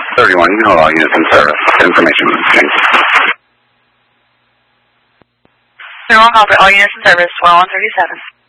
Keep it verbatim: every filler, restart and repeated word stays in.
thirty-one, you can hold all units in service. Information exchange. thirty-one, call for all units in service, one one thirty-seven.